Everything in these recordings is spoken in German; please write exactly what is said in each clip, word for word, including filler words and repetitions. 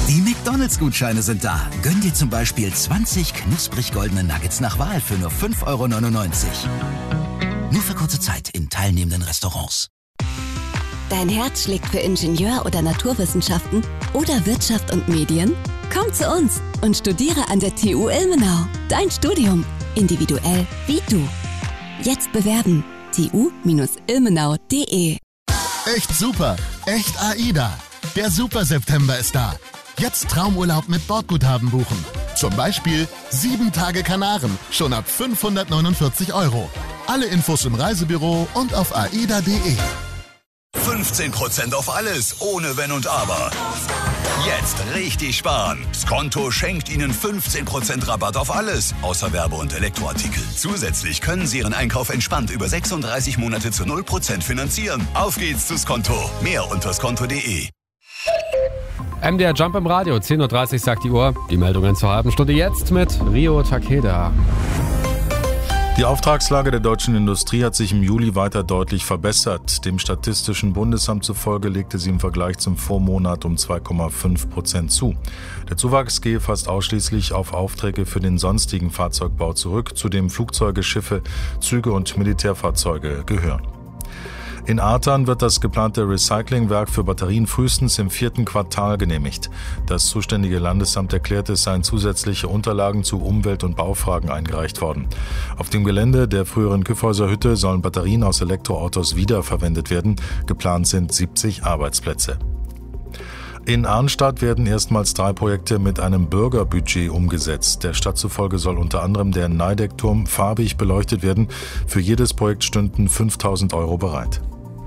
Die McDonalds-Gutscheine sind da. Gönn dir zum Beispiel zwanzig knusprig goldene Nuggets nach Wahl für nur fünf Euro neunundneunzig. Nur für kurze Zeit in teilnehmenden Restaurants. Dein Herz schlägt für Ingenieur- oder Naturwissenschaften oder Wirtschaft und Medien? Komm zu uns und studiere an der T U Ilmenau. Dein Studium. Individuell wie du. Jetzt bewerben. t u Ilmenau punkt de. Echt super. Echt AIDA. Der Super-September ist da. Jetzt Traumurlaub mit Bordguthaben buchen. Zum Beispiel sieben Tage Kanaren, schon ab fünfhundertneunundvierzig Euro. Alle Infos im Reisebüro und auf aida punkt de. fünfzehn Prozent auf alles, ohne Wenn und Aber. Jetzt richtig sparen. Skonto schenkt Ihnen fünfzehn Prozent Rabatt auf alles, außer Werbe- und Elektroartikel. Zusätzlich können Sie Ihren Einkauf entspannt über sechsunddreißig Monate zu null Prozent finanzieren. Auf geht's zu Skonto. Mehr unter skonto punkt de. M D R Jump im Radio, zehn Uhr dreißig sagt die Uhr. Die Meldungen zur halben Stunde jetzt mit Rio Takeda. Die Auftragslage der deutschen Industrie hat sich im Juli weiter deutlich verbessert. Dem Statistischen Bundesamt zufolge legte sie im Vergleich zum Vormonat um zwei Komma fünf Prozent zu. Der Zuwachs gehe fast ausschließlich auf Aufträge für den sonstigen Fahrzeugbau zurück, zu dem Flugzeuge, Schiffe, Züge und Militärfahrzeuge gehören. In Artern wird das geplante Recyclingwerk für Batterien frühestens im vierten Quartal genehmigt. Das zuständige Landesamt erklärte, es seien zusätzliche Unterlagen zu Umwelt- und Baufragen eingereicht worden. Auf dem Gelände der früheren Kyffhäuser Hütte sollen Batterien aus Elektroautos wiederverwendet werden. Geplant sind siebzig Arbeitsplätze. In Arnstadt werden erstmals drei Projekte mit einem Bürgerbudget umgesetzt. Der Stadt zufolge soll unter anderem der Neideckturm farbig beleuchtet werden. Für jedes Projekt stünden fünftausend Euro bereit.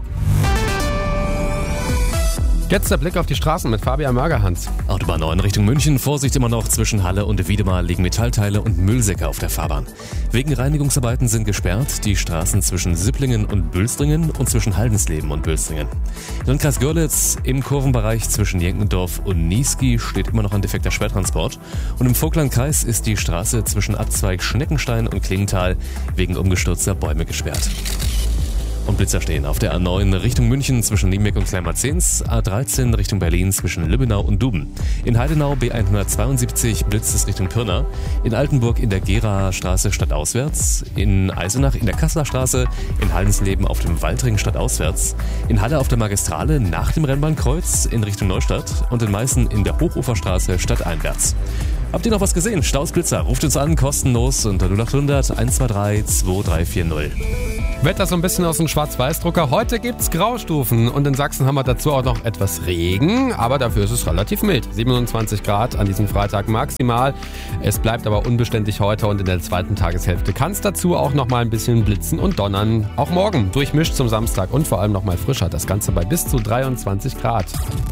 Jetzt der Blick auf die Straßen mit Fabian Mörgerhans. Autobahn neun Richtung München. Vorsicht immer noch, zwischen Halle und Wiedemar liegen Metallteile und Müllsäcke auf der Fahrbahn. Wegen Reinigungsarbeiten sind gesperrt die Straßen zwischen Sipplingen und Bülstringen und zwischen Haldensleben und Bülstringen. Im Landkreis Görlitz im Kurvenbereich zwischen Jenkendorf und Niesky steht immer noch ein defekter Schwertransport. Und im Vogtlandkreis ist die Straße zwischen Abzweig Schneckenstein und Klingenthal wegen umgestürzter Bäume gesperrt. Und Blitzer stehen auf der A neun Richtung München zwischen Nienberg und Kleinmarzens, A dreizehn Richtung Berlin zwischen Lübbenau und Duben. In Heidenau B hundertzweiundsiebzig blitzt es Richtung Pirna. In Altenburg in der Geraer Straße stadtauswärts. In Eisenach in der Kasseler Straße. In Haldensleben auf dem Waldring stadtauswärts. In Halle auf der Magistrale nach dem Rennbahnkreuz in Richtung Neustadt. Und in Meißen in der Hochuferstraße stadteinwärts. Habt ihr noch was gesehen? Staus Blitzer, ruft uns an, kostenlos unter null acht hundert eins zwei drei zwei drei vier null. Wetter so ein bisschen aus dem Schwarz-Weiß-Drucker. Heute gibt's Graustufen und in Sachsen haben wir dazu auch noch etwas Regen, aber dafür ist es relativ mild. siebenundzwanzig Grad an diesem Freitag maximal. Es bleibt aber unbeständig heute und in der zweiten Tageshälfte kann es dazu auch noch mal ein bisschen blitzen und donnern. Auch morgen durchmischt zum Samstag und vor allem noch mal frischer. Das Ganze bei bis zu dreiundzwanzig Grad.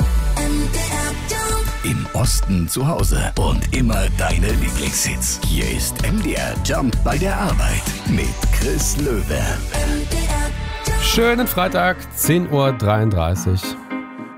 Im Osten zu Hause und immer deine Lieblingshits. Hier ist M D R Jump bei der Arbeit mit Chris Löwe. Schönen Freitag, zehn Uhr dreiunddreißig.